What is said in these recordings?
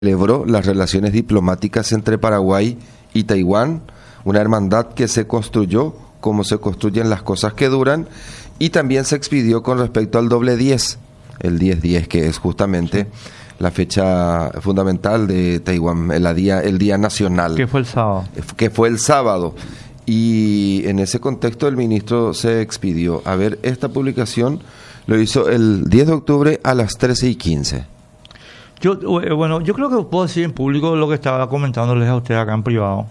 celebró las relaciones diplomáticas entre Paraguay y Taiwán, una hermandad que se construyó como se construyen las cosas que duran, y también se expidió con respecto al doble 10, el 10-10, que es justamente la fecha fundamental de Taiwán, el día nacional. Que fue el sábado. Que fue el sábado. Y en ese contexto el ministro se expidió. A ver, esta publicación lo hizo el 10 de octubre a las 13:15. Yo creo que puedo decir en público lo que estaba comentándoles a ustedes acá en privado.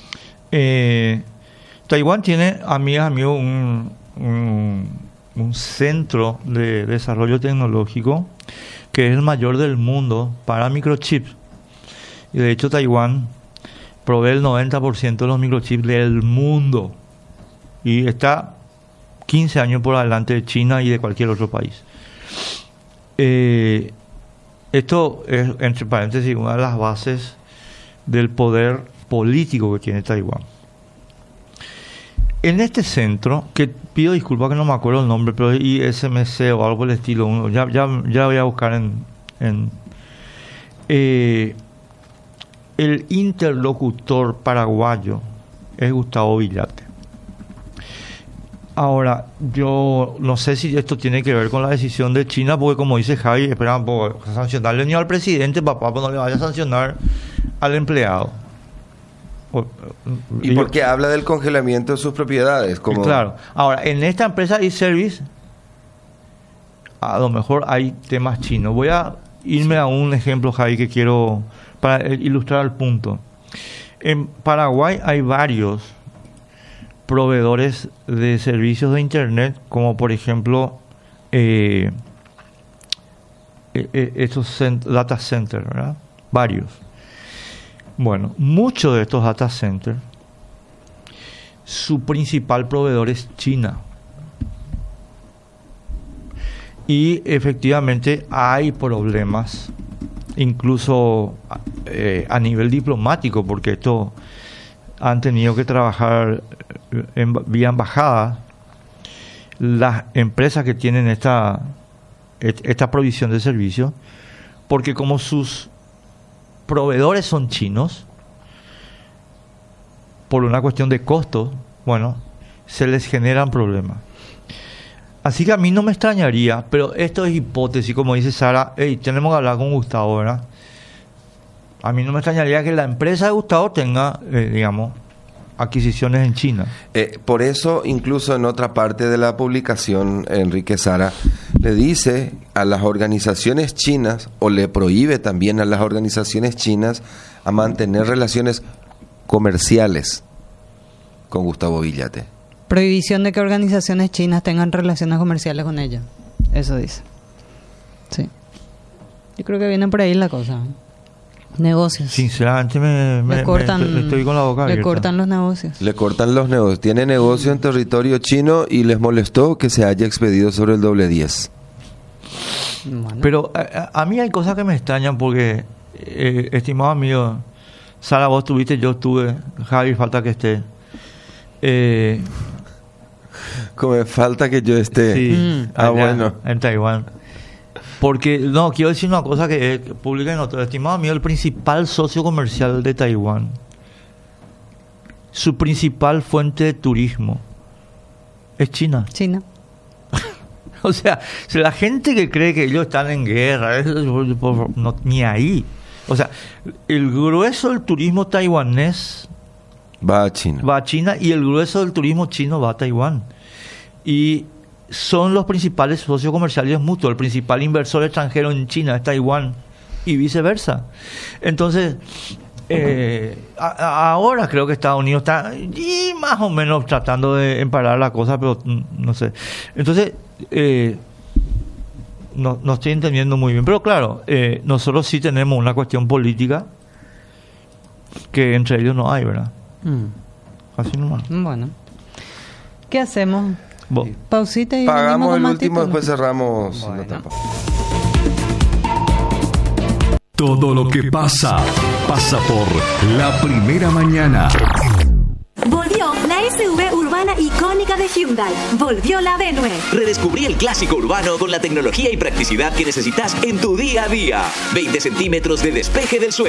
Taiwán tiene, amigos, un centro de desarrollo tecnológico que es el mayor del mundo para microchips. Y de hecho Taiwán provee el 90% de los microchips del mundo. Y está 15 años por delante de China y de cualquier otro país. Esto es, entre paréntesis, una de las bases del poder político que tiene Taiwán. En este centro, que pido disculpas que no me acuerdo el nombre, pero es ISMC o algo por el estilo, ya voy a buscar el interlocutor paraguayo es Gustavo Villate. Ahora, yo no sé si esto tiene que ver con la decisión de China, porque como dice Javi, esperan sancionarle ni al presidente, papá, pues no le vaya a sancionar al empleado. ¿Y por qué habla del congelamiento de sus propiedades? Como... Claro. Ahora, en esta empresa eService, a lo mejor hay temas chinos. Voy a irme a un ejemplo, Javi, que quiero para ilustrar el punto. En Paraguay hay varios proveedores de servicios de internet, como por ejemplo estos data centers, ¿verdad? Varios. Bueno, muchos de estos data centers, su principal proveedor es China. Y efectivamente hay problemas, incluso a nivel diplomático, porque esto han tenido que trabajar vía embajada las empresas que tienen esta provisión de servicios, porque como sus proveedores son chinos, por una cuestión de costos, bueno, se les generan problemas. Así que a mí no me extrañaría, pero esto es hipótesis, como dice Sara, tenemos que hablar con Gustavo, ¿verdad? A mí no me extrañaría que la empresa de Gustavo tenga, adquisiciones en China. Por eso, incluso en otra parte de la publicación, Enrique Sara le dice a las organizaciones chinas, o le prohíbe también a las organizaciones chinas a mantener relaciones comerciales con Gustavo Villate. Prohibición de que organizaciones chinas tengan relaciones comerciales con ellos. Eso dice. Sí. Yo creo que viene por ahí la cosa. Negocios. Sinceramente estoy con la boca abierta. Le cortan los negocios. Le cortan los negocios. Tiene negocio en territorio chino y les molestó que se haya expedido sobre el doble 10. Bueno. Pero a mí hay cosas que me extrañan porque, estimado amigo, Sara, vos estuviste, yo estuve, Javi, falta que esté. Como falta que yo esté. Sí, allá, bueno. En Taiwán. Porque, no, quiero decir una cosa que publica en otro. Estimado amigo, el principal socio comercial de Taiwán, su principal fuente de turismo es China. China. O sea, si la gente que cree que ellos están en guerra, no, ni ahí. O sea, el grueso del turismo taiwanés va a China. Va a China y el grueso del turismo chino va a Taiwán. Y son los principales socios comerciales mutuos. El principal inversor extranjero en China es Taiwán y viceversa. Entonces, ahora creo que Estados Unidos está más o menos tratando de emparar la cosa, pero no sé. Entonces, no estoy entendiendo muy bien. Pero claro, nosotros sí tenemos una cuestión política que entre ellos no hay, ¿verdad? Así nomás. Bueno. ¿Qué hacemos? Pausita y pagamos el último, después cerramos la etapa. Todo lo que pasa por La Primera Mañana. Volvió La SUV urbana icónica de Hyundai. Volvió la Venue. Redescubrí el clásico urbano con la tecnología y practicidad que necesitas en tu día a día. 20 centímetros de despeje del suelo.